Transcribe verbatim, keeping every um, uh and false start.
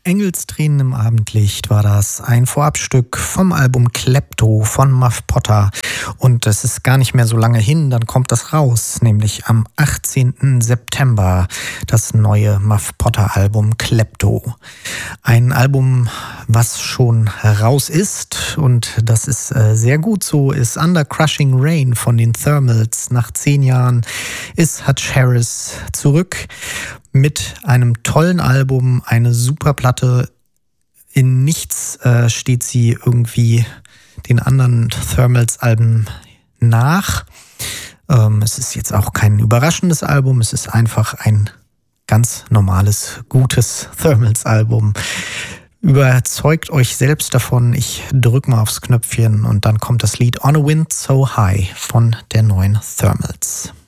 Engelstränen im Abendlicht war das, ein Vorabstück vom Album Klepto von Muff Potter. Und es ist gar nicht mehr so lange hin, dann kommt das raus, nämlich am achtzehnten September, das neue Muff Potter Album Klepto. Ein Album, was schon raus ist, und das ist äh, sehr gut so, ist Under Crushing Rain von den Thermals. Nach zehn Jahren ist Hutch Harris zurück mit einem tollen Album, eine super Platte. In nichts äh, steht sie irgendwie den anderen Thermals-Alben nach. Ähm, es ist jetzt auch kein überraschendes Album, es ist einfach ein ganz normales, gutes Thermals-Album. Überzeugt euch selbst davon. Ich drücke mal aufs Knöpfchen und dann kommt das Lied On a Wind So High von der neuen Thermals.